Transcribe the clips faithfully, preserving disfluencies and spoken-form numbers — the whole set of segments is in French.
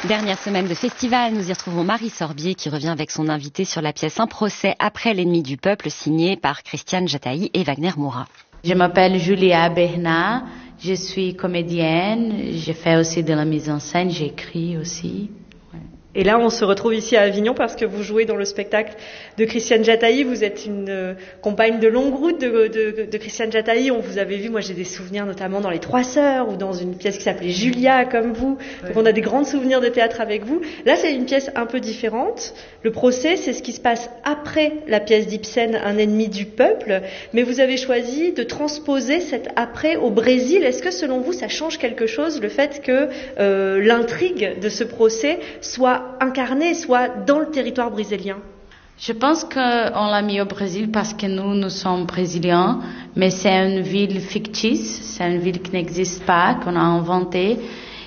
Dernière semaine de festival, nous y retrouvons Marie Sorbier qui revient avec son invité sur la pièce Un procès après l'ennemi du peuple, signée par Christiane Jataï et Wagner Moura. Je m'appelle Julia Bernat, je suis comédienne, je fais aussi de la mise en scène, j'écris aussi. Et là, on se retrouve ici à Avignon parce que vous jouez dans le spectacle de Christiane Jataï. Vous êtes une euh, compagne de longue route de, de, de Christiane Jataï. On vous avait vu, moi j'ai des souvenirs notamment dans Les Trois Sœurs ou dans une pièce qui s'appelait Julia, comme vous. Ouais. Donc on a des grands souvenirs de théâtre avec vous. Là, c'est une pièce un peu différente. Le procès, c'est ce qui se passe après la pièce d'Ibsen, Un ennemi du peuple. Mais vous avez choisi de transposer cet après au Brésil. Est-ce que selon vous, ça change quelque chose, le fait que euh, l'intrigue de ce procès soit incarné, soit dans le territoire brésilien? Je pense qu'on l'a mis au Brésil parce que nous, nous sommes brésiliens, mais c'est une ville fictice, c'est une ville qui n'existe pas, qu'on a inventée.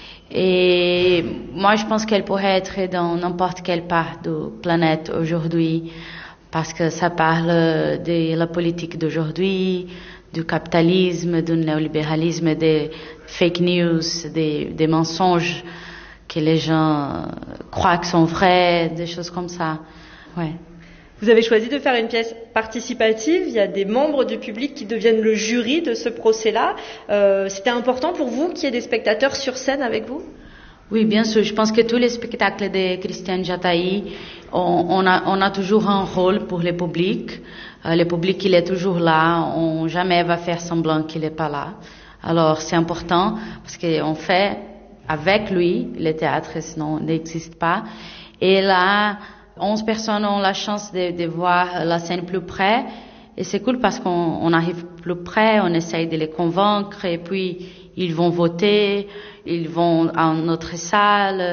Et moi, je pense qu'elle pourrait être dans n'importe quelle part de la planète aujourd'hui, parce que ça parle de la politique d'aujourd'hui, du capitalisme, du néolibéralisme, des fake news, des, des mensonges que les gens croient que sont vrais, des choses comme ça. Ouais. Vous avez choisi de faire une pièce participative. Il y a des membres du public qui deviennent le jury de ce procès-là. Euh, c'était important pour vous qu'il y ait des spectateurs sur scène avec vous? Oui, bien sûr. Je pense que tous les spectacles de Christiane Jataï, on, on, a, on a toujours un rôle pour le public. Euh, le public, il est toujours là. On jamais va faire semblant qu'il n'est pas là. Alors, c'est important parce qu'on fait avec lui, le théâtre, sinon n'existe pas. Et là, onze personnes ont la chance de, de voir la scène plus près. Et c'est cool parce qu'on on arrive plus près, on essaye de les convaincre. Et puis, ils vont voter, ils vont à notre salle.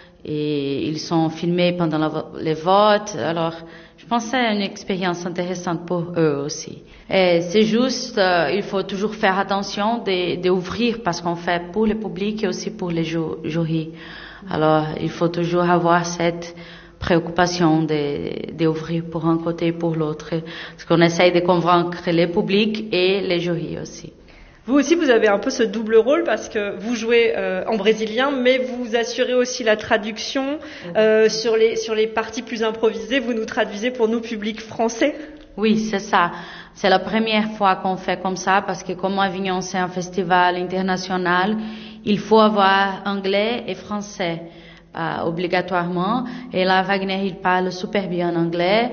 Et ils sont filmés pendant la, les votes. Alors, je pense que c'est une expérience intéressante pour eux aussi. Et c'est juste, euh, il faut toujours faire attention d'ouvrir parce qu'on fait pour le public et aussi pour les jurys. Alors, il faut toujours avoir cette préoccupation d'ouvrir pour un côté et pour l'autre. Parce qu'on essaye de convaincre le public et les jurys aussi. Vous aussi, vous avez un peu ce double rôle parce que vous jouez euh, en brésilien, mais vous assurez aussi la traduction euh, sur les sur les parties plus improvisées. Vous nous traduisez pour nous, public français. Oui, c'est ça. C'est la première fois qu'on fait comme ça parce que comme Avignon, c'est un festival international, il faut avoir anglais et français euh, obligatoirement. Et là, Wagner, il parle super bien anglais.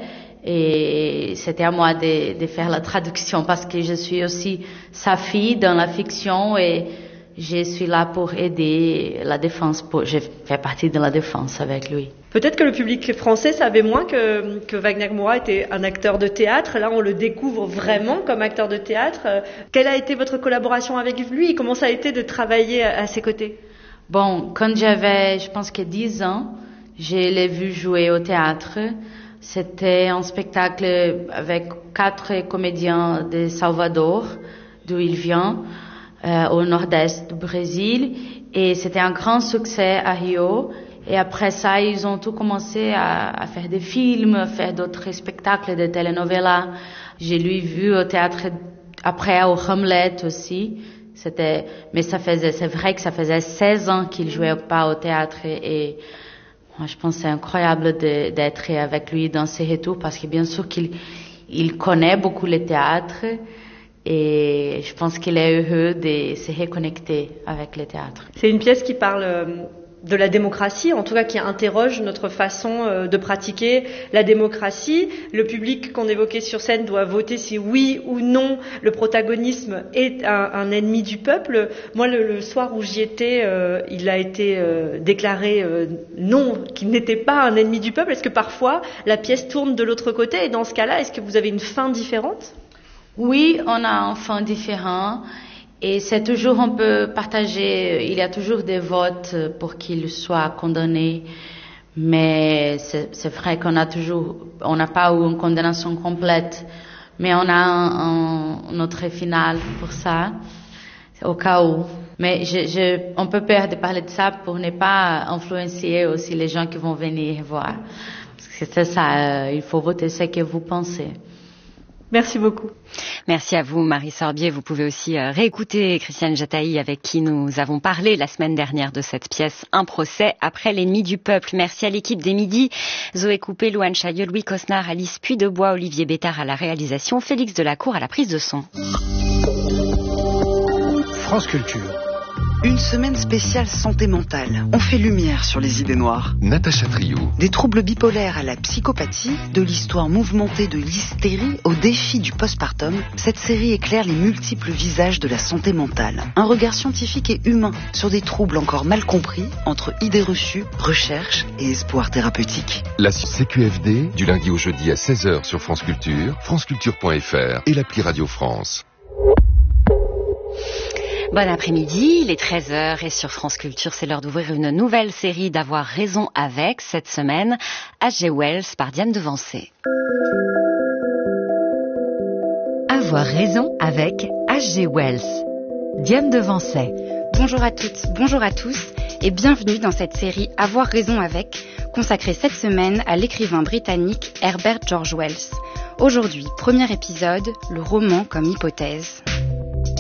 Et c'était à moi de, de faire la traduction parce que je suis aussi sa fille dans la fiction et je suis là pour aider la défense. Pour, je fais partie de la défense avec lui. Peut-être que le public français savait moins que, que Wagner Moura était un acteur de théâtre. Là, on le découvre vraiment comme acteur de théâtre. Quelle a été votre collaboration avec lui? Comment ça a été de travailler à, à ses côtés? Bon, quand j'avais, je pense que dix ans, je l'ai vu jouer au théâtre. C'était un spectacle avec quatre comédiens de Salvador, d'où il vient, euh, au nord-est du Brésil. Et c'était un grand succès à Rio. Et après ça, ils ont tout commencé à, à faire des films, à faire d'autres spectacles, des telenovelas. J'ai lui vu au théâtre, après au Hamlet aussi. C'était, mais ça faisait, c'est vrai que ça faisait seize ans qu'il jouait pas au théâtre et, et moi, je pense que c'est incroyable de, d'être avec lui dans ses retours parce que bien sûr qu'il il connaît beaucoup le théâtre et je pense qu'il est heureux de se reconnecter avec le théâtre. C'est une pièce qui parle de la démocratie, en tout cas qui interroge notre façon de pratiquer la démocratie. Le public qu'on évoquait sur scène doit voter si oui ou non le protagonisme est un, un ennemi du peuple. Moi, le, le soir où j'y étais, euh, il a été euh, déclaré euh, non, qu'il n'était pas un ennemi du peuple. Est-ce que parfois la pièce tourne de l'autre côté? Et dans ce cas-là, est-ce que vous avez une fin différente? Oui, on a un fin différent. Et c'est toujours, on peut partager, il y a toujours des votes pour qu'il soit condamné, mais c'est, c'est vrai qu'on a toujours, on n'a pas eu une condamnation complète, mais on a un, un, notre finale pour ça, au cas où. Mais je, je, on peut peur de parler de ça pour ne pas influencer aussi les gens qui vont venir voir. Parce que c'est ça, euh, il faut voter ce que vous pensez. Merci beaucoup. Merci à vous, Marie Sorbier. Vous pouvez aussi réécouter Christiane Jataï, avec qui nous avons parlé la semaine dernière de cette pièce, Un procès après l'ennemi du peuple. Merci à l'équipe des Midis, Zoé Coupé, Louane Chaillot, Louis Cosnard, Alice Puydebois, Olivier Bétard à la réalisation, Félix Delacour à la prise de son. France Culture. Une semaine spéciale santé mentale. On fait lumière sur les idées noires. Natacha Triou. Des troubles bipolaires à la psychopathie, de l'histoire mouvementée de l'hystérie au défi du postpartum, cette série éclaire les multiples visages de la santé mentale. Un regard scientifique et humain sur des troubles encore mal compris entre idées reçues, recherche et espoir thérapeutique. La C Q F D, du lundi au jeudi à seize heures sur France Culture, franceculture point f r et l'appli Radio France. Bon après-midi, il est treize heures et sur France Culture, c'est l'heure d'ouvrir une nouvelle série d'Avoir raison avec, cette semaine, H G Wells par Diane Devancé. Avoir raison avec H G Wells. Diane Devancé. Bonjour à toutes, bonjour à tous et bienvenue dans cette série Avoir raison avec, consacrée cette semaine à l'écrivain britannique Herbert George Wells. Aujourd'hui, premier épisode, le roman comme hypothèse.